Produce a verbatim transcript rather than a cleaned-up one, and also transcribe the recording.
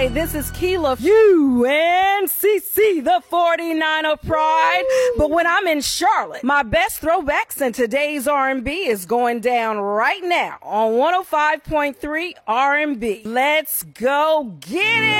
Hey, this is Keela, U N C C, the forty-niner Pride. But when I'm in Charlotte, my best throwbacks in today's R and B is going down right now on one oh five point three R and B. Let's go get it.